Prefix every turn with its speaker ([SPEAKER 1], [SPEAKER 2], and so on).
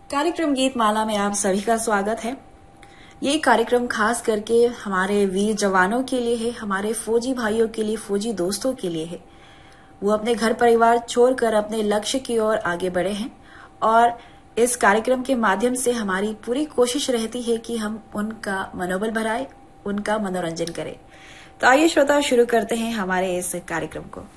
[SPEAKER 1] कार्यक्रम गीत माला में आप सभी का स्वागत है। ये कार्यक्रम खास करके हमारे वीर जवानों के लिए है, हमारे फौजी भाइयों के लिए, फौजी दोस्तों के लिए है। वो अपने घर परिवार छोड़कर अपने लक्ष्य की ओर आगे बढ़े हैं और इस कार्यक्रम के माध्यम से हमारी पूरी कोशिश रहती है कि हम उनका मनोबल बढ़ाएं, उनका मनोरंजन करें। तो आइए श्रोता, शुरू करते हैं हमारे इस कार्यक्रम को।